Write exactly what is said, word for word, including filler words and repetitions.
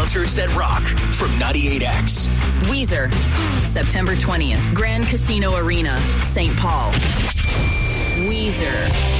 Concerts that rock from ninety-eight X. Weezer, September twentieth, Grand Casino Arena, Saint Paul. Weezer.